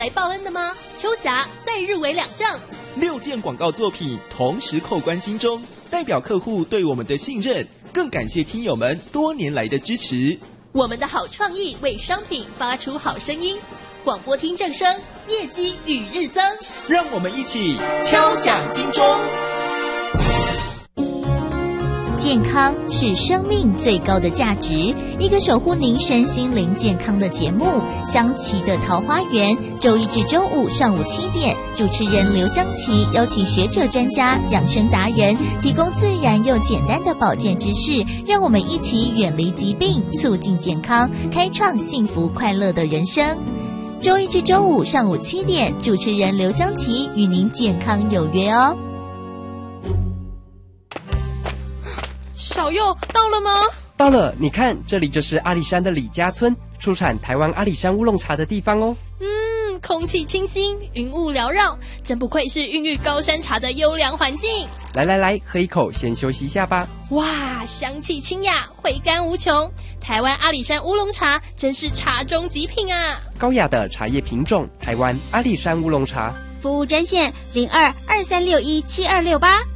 来报恩的吗？秋霞再入围2项 ，6件广告作品同时扣关金钟，代表客户对我们的信任，更感谢听友们多年来的支持。 我们的好创意为商品发出好声音，广播厅正声，业绩与日增。 让我们一起敲响金钟。 健康是生命最高的价值，一个守护您身心灵健康的节目《香琪的桃花源》，周一至周五上午7点，主持人刘香琪邀请学者专家、养生达人，提供自然又简单的保健知识，让我们一起远离疾病，促进健康，开创幸福快乐的人生。周一至周五上午7点，主持人刘香琪与您健康有约哦。 小佑到了吗？ 到了，你看，这里就是阿里山的李家村，出产台湾阿里山乌龙茶的地方哦。 空气清新，云雾缭绕，真不愧是孕育高山茶的优良环境。 来，喝一口，先休息一下吧。 哇，香气清雅，回甘无穷。台湾阿里山乌龙茶真是茶中极品啊！ 高雅的茶叶品种，台湾阿里山乌龙茶。 服务专线0223617268。